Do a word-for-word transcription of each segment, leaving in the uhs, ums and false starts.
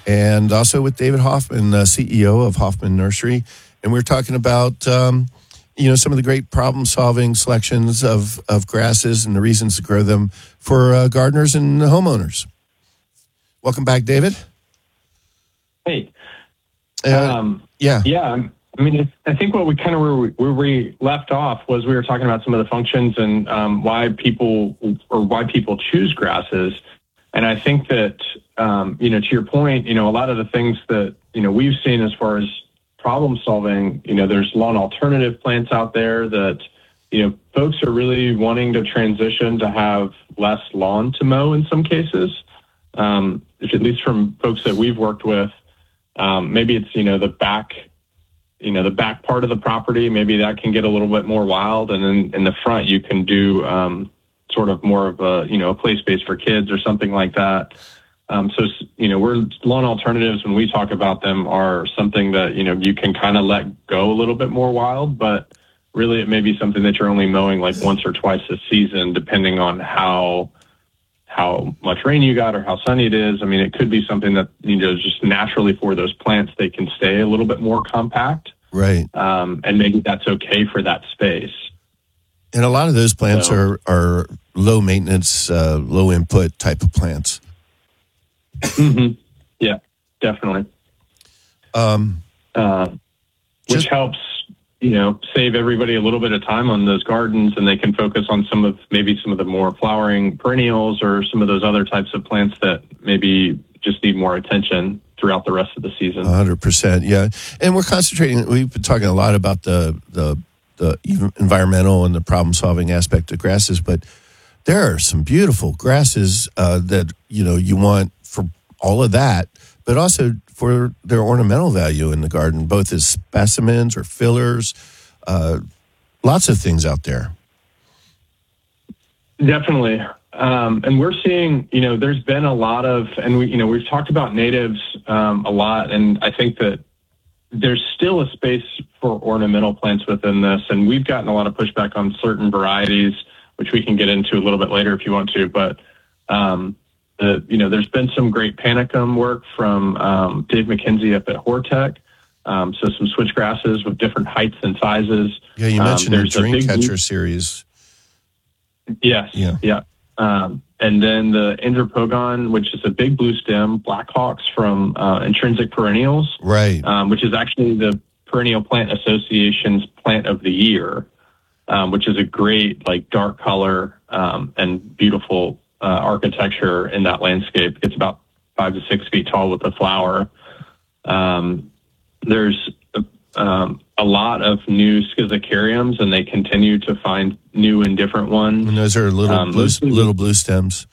and also with David Hoffman, uh, C E O of Hoffman Nursery. And we're talking about, um, you know, some of the great problem-solving selections of, of grasses and the reasons to grow them for uh, gardeners and homeowners. Welcome back, David. Hey. Uh, um, yeah. Yeah. I mean, I think what we kind of where, where we left off was we were talking about some of the functions and um, why people or why people choose grasses. And I think that, um, you know, to your point, you know, a lot of the things that, you know, we've seen as far as problem solving, you know, there's lawn alternative plants out there that, you know, folks are really wanting to transition to have less lawn to mow in some cases, um, at least from folks that we've worked with. Um, maybe it's, you know, the back you know, the back part of the property, maybe that can get a little bit more wild. And then in the front, you can do um, sort of more of a, you know, a play space for kids or something like that. Um, so, you know, we're lawn alternatives when we talk about them are something that, you know, you can kind of let go a little bit more wild, but really it may be something that you're only mowing like once or twice a season, depending on how how much rain you got or how sunny it is. I mean, it could be something that, you know, just naturally for those plants, they can stay a little bit more compact. Right. Um, and maybe that's okay for that space. And a lot of those plants So, are, are low maintenance, uh, low input type of plants. mm-hmm. Yeah, definitely. Um, uh, which just, helps, you know, save everybody a little bit of time on those gardens, and they can focus on some of maybe some of the more flowering perennials or some of those other types of plants that maybe just need more attention throughout the rest of the season. one hundred percent, yeah. And we're concentrating, we've been talking a lot about the, the, the environmental and the problem-solving aspect of grasses, but there are some beautiful grasses uh, that, you know, you want for all of that, but also for their ornamental value in the garden, both as specimens or fillers, uh, lots of things out there. Definitely. Um, and we're seeing, you know, there's been a lot of, and we, you know, we've talked about natives um, a lot, and I think that there's still a space for ornamental plants within this, and we've gotten a lot of pushback on certain varieties, which we can get into a little bit later if you want to, but um, the, you know, there's been some great panicum work from um, Dave McKenzie up at Hortec. Um, so some switch grasses with different heights and sizes. Yeah, you mentioned um, the Dreamcatcher series. Yes. Yeah. Yeah. Um, and then the Andropogon, which is a big blue stem, Blackhawks from uh, Intrinsic Perennials. Right. Um, which is actually the Perennial Plant Association's Plant of the Year, um, which is a great, like, dark color um, and beautiful uh, architecture in that landscape. It's about five to six feet tall with a flower. Um, there's um, a lot of new schizocariums, and they continue to find new and different ones. And those are little um, blue, mostly, little blue stems.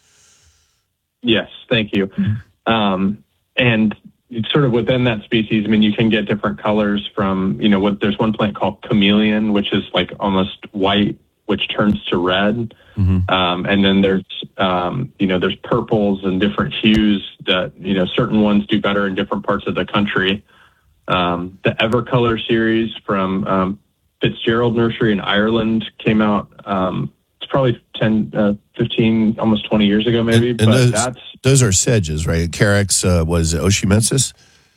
Yes, thank you. Mm-hmm. Um, and sort of within that species, I mean, you can get different colors from, you know, what there's one plant called chameleon, which is like almost white, which turns to red. Mm-hmm. Um, and then there's, um, you know, there's purples and different hues that, you know, certain ones do better in different parts of the country. Um, the Evercolor series from um, Fitzgerald Nursery in Ireland came out. Um, it's probably ten, uh, fifteen, almost twenty years ago, maybe. And, and but those, that's those are sedges, right? Carex uh, was Oshimensis.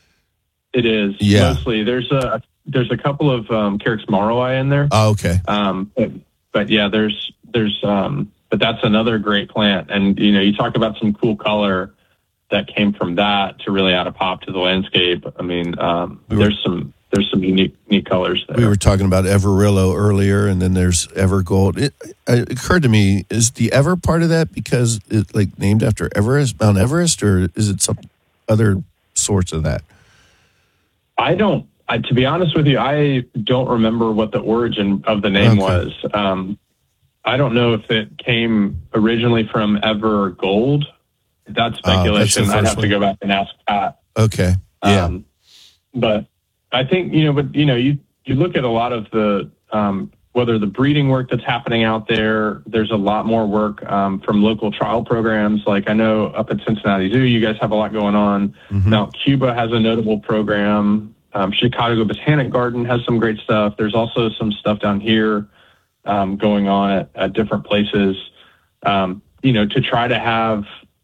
It is. Yeah. Mostly. There's a there's a couple of um, Carex marrowi in there. Oh, okay. Um, but, but yeah, there's there's um, but that's another great plant. And you know, you talk about some cool color that came from that to really add a pop to the landscape. I mean, um, we were, there's some there's some unique unique colors there. We were talking about Everillo earlier, and then there's Evergold. It, it occurred to me, is the Ever part of that because it's like named after Everest, Mount Everest, or is it some other sorts of that? I don't. I, to be honest with you, I don't remember what the origin of the name okay. was. Um, I don't know if it came originally from Evergold. That's speculation. Uh, that's I'd have one. to go back and ask Pat. Okay. Yeah. Um, but I think, you know, but, you know, you, you look at a lot of the, um, whether the breeding work that's happening out there, there's a lot more work um, from local trial programs. Like I know up at Cincinnati Zoo, you guys have a lot going on. Mm-hmm. Mount Cuba has a notable program. Um, Chicago Botanic Garden has some great stuff. There's also some stuff down here um, going on at, at different places, um, you know, to try to have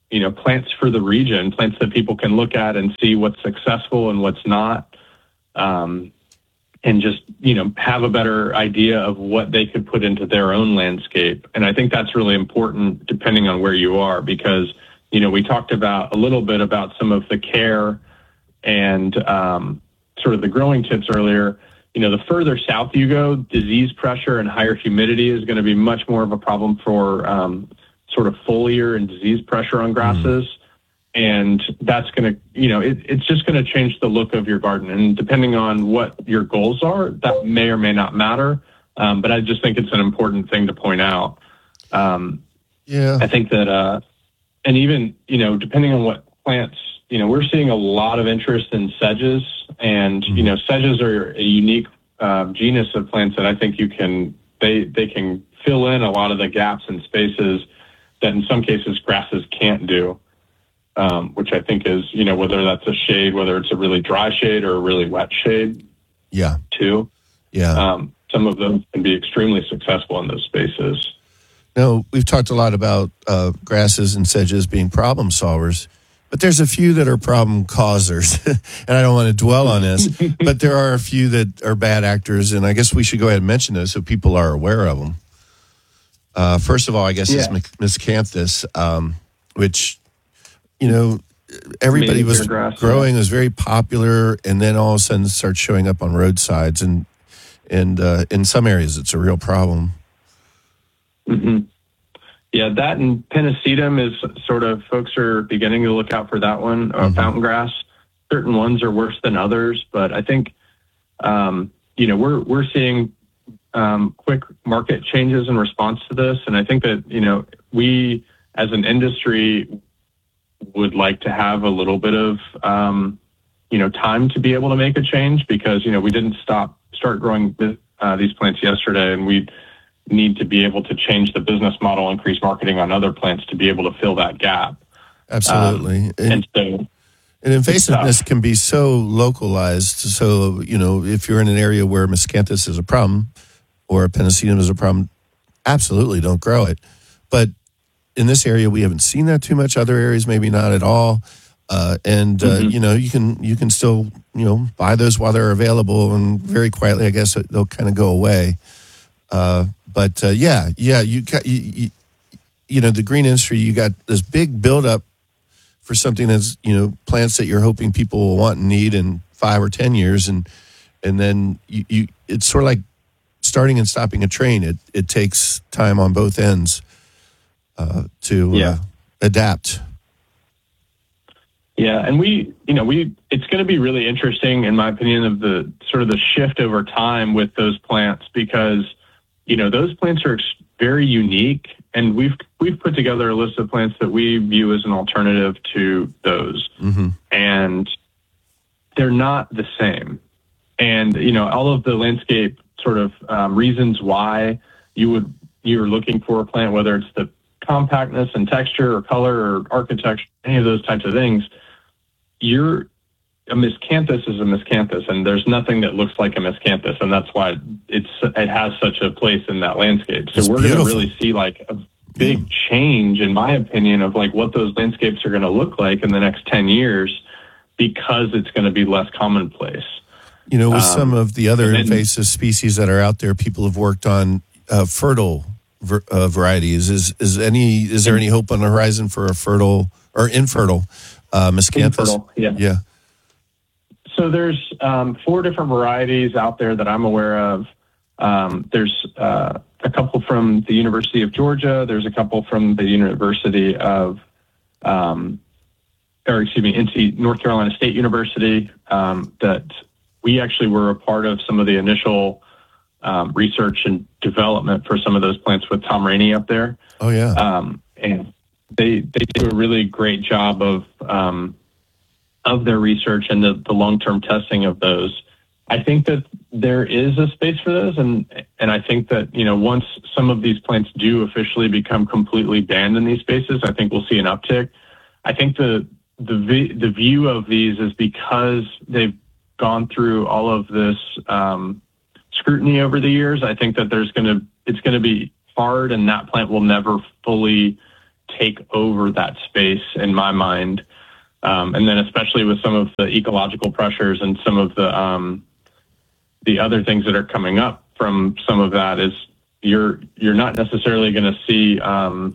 you know, plants for the region, plants that people can look at and see what's successful and what's not, um, and just, you know, have a better idea of what they could put into their own landscape. And I think that's really important depending on where you are, because, you know, we talked about a little bit about some of the care and um, sort of the growing tips earlier. You know, the further south you go, disease pressure and higher humidity is going to be much more of a problem for um, sort of foliar and disease pressure on grasses. Mm. And that's going to, you know, it, it's just going to change the look of your garden. And depending on what your goals are, that may or may not matter. Um, but I just think it's an important thing to point out. Um, yeah. I think that, uh, and even, you know, depending on what plants, you know, we're seeing a lot of interest in sedges. And, mm-hmm. you know, sedges are a unique uh, genus of plants that I think you can, they, they can fill in a lot of the gaps and spaces that in some cases grasses can't do. Um, which I think is, you know, whether that's a shade, whether it's a really dry shade or a really wet shade. Yeah. Too. Yeah. Um, some of them can be extremely successful in those spaces. No, we've talked a lot about uh, grasses and sedges being problem solvers, but there's a few that are problem causers. And I don't want to dwell on this, but there are a few that are bad actors. And I guess we should go ahead and mention those so people are aware of them. Uh, first of all, I guess yeah. it's miscanthus, um, which, you know, everybody was grass, growing, yeah. was very popular, and then all of a sudden starts showing up on roadsides, and and uh, in some areas it's a real problem. Mm-hmm. Yeah, that and Pennisetum is sort of, folks are beginning to look out for that one, uh, mm-hmm. fountain grass. Certain ones are worse than others, but I think, um, you know, we're we're seeing um, quick market changes in response to this, and I think that, you know, we as an industry would like to have a little bit of, um, you know, time to be able to make a change, because, you know, we didn't stop, start growing uh, these plants yesterday, and we need to be able to change the business model, increase marketing on other plants to be able to fill that gap. Absolutely. Um, and, and so, and invasiveness can be so localized. So, you know, if you're in an area where miscanthus is a problem or Pennisetum is a problem, absolutely don't grow it. But in this area, we haven't seen that too much. Other areas, maybe not at all. Uh, and, uh, mm-hmm. you know, you can you can still, you know, buy those while they're available, and very quietly, I guess, they'll kind of go away. Uh, but, uh, yeah, yeah, you, you, you, you know, the green industry, you got this big buildup for something that's, you know, plants that you're hoping people will want and need in five or ten years. And and then you, you it's sort of like starting and stopping a train. It, it takes time on both ends. Uh, to yeah. uh, adapt. Yeah, and we, you know, we, it's going to be really interesting, in my opinion, of the sort of the shift over time with those plants, because, you know, those plants are very unique, and we've we've put together a list of plants that we view as an alternative to those, mm-hmm. and they're not the same. And, you know, all of the landscape sort of um, reasons why you would you're looking for a plant, whether it's the compactness and texture or color or architecture, any of those types of things, you're a miscanthus is a miscanthus, and there's nothing that looks like a miscanthus, and that's why it's it has such a place in that landscape. So it's we're going to really see like a big yeah. change, in my opinion, of like what those landscapes are going to look like in the next ten years, because it's going to be less commonplace. You know, with um, some of the other and, invasive species that are out there, people have worked on uh, fertile ver- uh, varieties. Is is any is there any hope on the horizon for a fertile or infertile uh, miscanthus? Infertile, yeah. Yeah. So there's um, four different varieties out there that I'm aware of. Um, there's uh, a couple from the University of Georgia. There's a couple from the University of, um, or excuse me, N C North Carolina State University um, that we actually were a part of some of the initial um, research and development for some of those plants with Tom Rainey up there. Oh yeah. Um, and they they do a really great job of um, of their research and the, the long-term testing of those. I think that there is a space for those, and and I think that, you know, once some of these plants do officially become completely banned in these spaces, I think we'll see an uptick. I think the the the view of these is because they've gone through all of this um, scrutiny over the years. I think that there's going to it's going to be hard, and that plant will never fully take over that space in my mind. Um, and then especially with some of the ecological pressures and some of the um, the other things that are coming up from some of that is you're you're not necessarily going to see, um,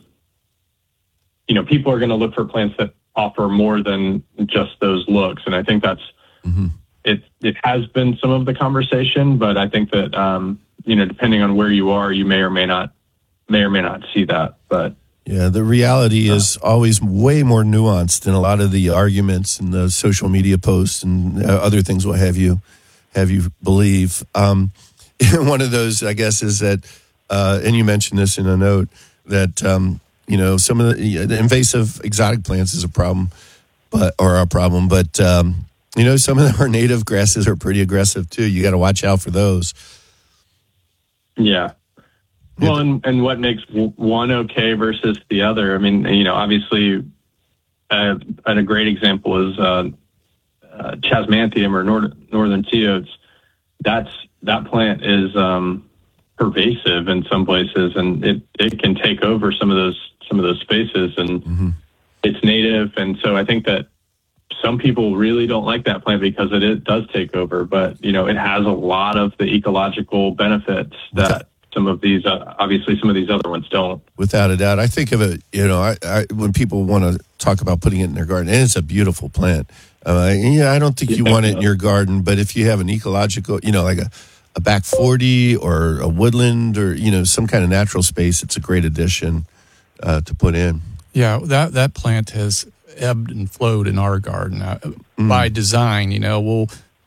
you know, people are going to look for plants that offer more than just those looks. And I think that's, mm-hmm. it, it has been some of the conversation, but I think that, um, you know, depending on where you are, you may or may not, may or may not see that. But yeah, the reality uh, is always way more nuanced than a lot of the arguments and the social media posts and uh, other things will have you, have you believe. Um, one of those, I guess, is that, uh, and you mentioned this in a note, that, um, you know, some of the, the invasive exotic plants is a problem, but or a problem. But um, you know, some of our native grasses are pretty aggressive too. You got to watch out for those. Yeah. Well, and, and what makes one okay versus the other? I mean, you know, obviously, uh, and a great example is uh, uh, Chasmanthium or nord- northern sea oats. That's that plant is um, pervasive in some places, and it, it can take over some of those some of those spaces, and mm-hmm. it's native. And so I think that some people really don't like that plant because it, it does take over, but you know, it has a lot of the ecological benefits that Without, some of these, uh, obviously some of these other ones don't. Without a doubt. I think of it, you know, I, I, when people want to talk about putting it in their garden, and it's a beautiful plant. Uh, yeah, I don't think you yeah, want it in your garden, but if you have an ecological, you know, like a, a back forty or a woodland or, you know, some kind of natural space, it's a great addition uh, to put in. Yeah, that, that plant has ebbed and flowed in our garden uh, mm. by design. You know, we'll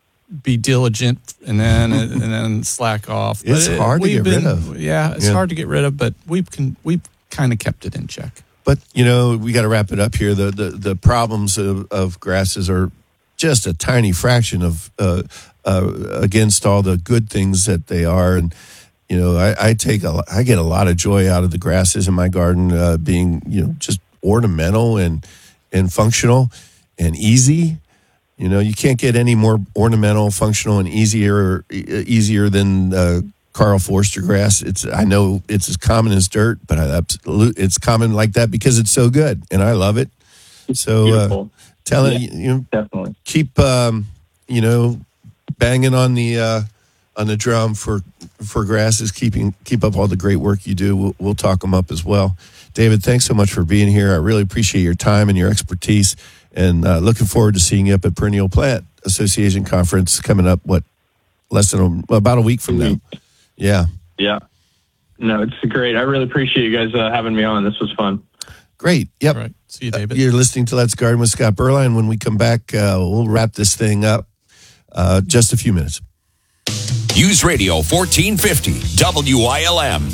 be diligent and then and then slack off. But it's it, hard to get been, rid of. Yeah, it's yeah. hard to get rid of, but we've can we've kind of kept it in check. But you know, we got to wrap it up here. The the, the problems of, of grasses are just a tiny fraction of uh, uh, against all the good things that they are. And you know, I, I take a I get a lot of joy out of the grasses in my garden uh, being, you know, just ornamental and and functional and easy. You know, you can't get any more ornamental, functional, and easier easier than uh, Karl Forster grass. It's I know it's as common as dirt, but I absolutely it's common like that because it's so good and I love it. So uh, tell yeah, it, you know, definitely keep um, you know, banging on the uh, on the drum for for grasses. Keeping keep up all the great work you do. We'll, we'll talk them up as well. David, thanks so much for being here. I really appreciate your time and your expertise, and uh, looking forward to seeing you up at Perennial Plant Association Conference coming up, what, less than a, about a week from now. Yeah. Yeah. No, it's great. I really appreciate you guys uh, having me on. This was fun. Great. Yep. All right. See you, David. Uh, you're listening to Let's Garden with Scott Berline. When we come back, uh, we'll wrap this thing up. Uh, just a few minutes. News Radio fourteen fifty W I L M.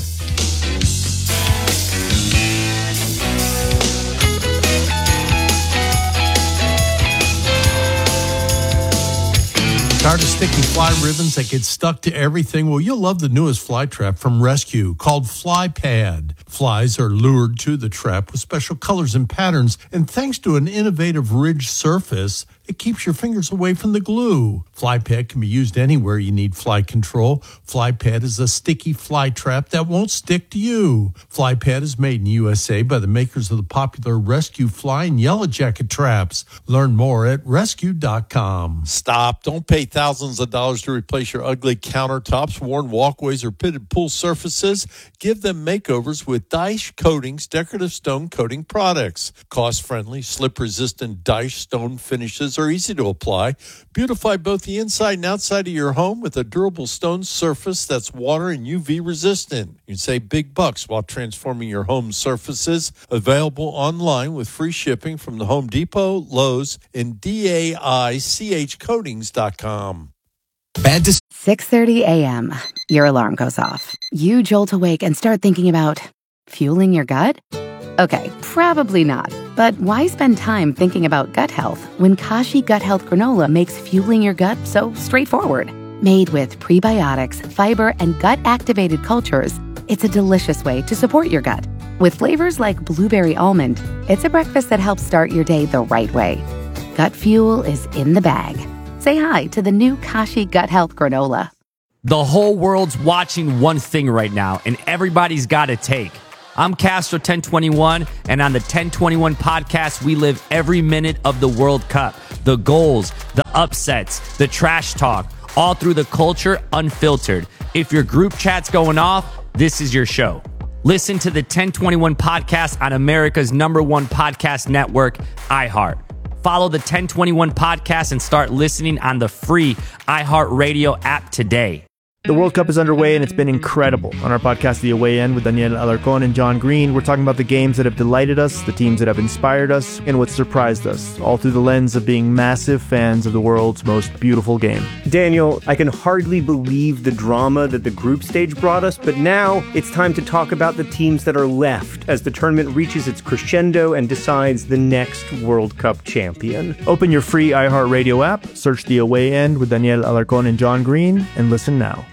Tired of sticky fly ribbons that get stuck to everything? Well, you'll love the newest fly trap from Rescue called Fly Pad. Flies are lured to the trap with special colors and patterns, and thanks to an innovative ridged surface, it keeps your fingers away from the glue. Fly Pad can be used anywhere you need fly control. Fly Pad is a sticky fly trap that won't stick to you. Fly Pad is made in U S A by the makers of the popular Rescue Fly and Yellow Jacket traps. Learn more at rescue dot com. Stop. Don't pay thousands of dollars to replace your ugly countertops, worn walkways, or pitted pool surfaces. Give them makeovers with Dyche Coatings decorative stone coating products. Cost-friendly, slip-resistant Dyche stone finishes are easy to apply. Beautify both the inside and outside of your home with a durable stone surface that's water and U V resistant. You can save big bucks while transforming your home surfaces. Available online with free shipping from the Home Depot, Lowe's, and D A I C H coatings dot com. Bad to six thirty a.m. Your alarm goes off. You jolt awake and start thinking about fueling your gut? Okay, probably not. But why spend time thinking about gut health when Kashi Gut Health Granola makes fueling your gut so straightforward? Made with prebiotics, fiber, and gut-activated cultures, it's a delicious way to support your gut. With flavors like blueberry almond, it's a breakfast that helps start your day the right way. Gut fuel is in the bag. Say hi to the new Kashi Gut Health Granola. The whole world's watching one thing right now, and everybody's got a take. I'm Castro ten twenty-one, and on the ten twenty-one podcast, we live every minute of the World Cup. The goals, the upsets, the trash talk, all through the culture unfiltered. If your group chat's going off, this is your show. Listen to the ten twenty-one podcast on America's number one podcast network, iHeart. Follow the ten twenty-one podcast and start listening on the free iHeartRadio app today. The World Cup is underway, and it's been incredible. On our podcast, The Away End, with Daniel Alarcón and John Green, we're talking about the games that have delighted us, the teams that have inspired us, and what surprised us, all through the lens of being massive fans of the world's most beautiful game. Daniel, I can hardly believe the drama that the group stage brought us, but now it's time to talk about the teams that are left as the tournament reaches its crescendo and decides the next World Cup champion. Open your free iHeartRadio app, search The Away End with Daniel Alarcón and John Green, and listen now.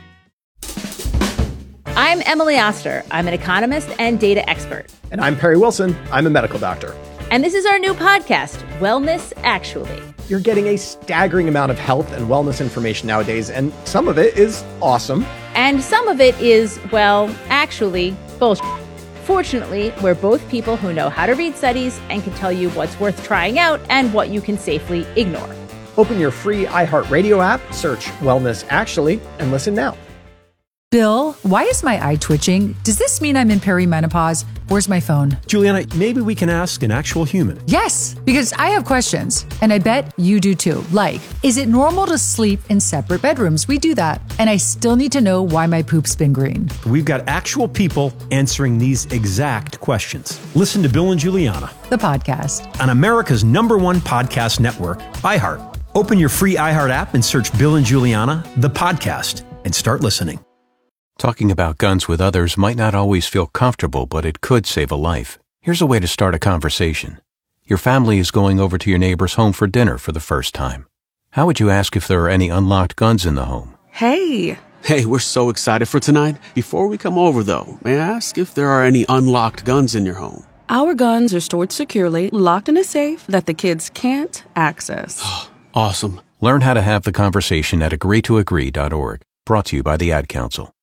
I'm Emily Oster. I'm an economist and data expert. And I'm Perry Wilson. I'm a medical doctor. And this is our new podcast, Wellness Actually. You're getting a staggering amount of health and wellness information nowadays, and some of it is awesome. And some of it is, well, actually, bullshit. Fortunately, we're both people who know how to read studies and can tell you what's worth trying out and what you can safely ignore. Open your free iHeartRadio app, search Wellness Actually, and listen now. Bill, why is my eye twitching? Does this mean I'm in perimenopause? Where's my phone? Juliana, maybe we can ask an actual human. Yes, because I have questions, and I bet you do too. Like, is it normal to sleep in separate bedrooms? We do that. And I still need to know why my poop's been green. We've got actual people answering these exact questions. Listen to Bill and Juliana, the podcast, on America's number one podcast network, iHeart. Open your free iHeart app and search Bill and Juliana, the podcast, and start listening. Talking about guns with others might not always feel comfortable, but it could save a life. Here's a way to start a conversation. Your family is going over to your neighbor's home for dinner for the first time. How would you ask if there are any unlocked guns in the home? Hey! Hey, we're so excited for tonight. Before we come over, though, may I ask if there are any unlocked guns in your home? Our guns are stored securely, locked in a safe that the kids can't access. Awesome. Learn how to have the conversation at agree to agree dot org. Brought to you by the Ad Council.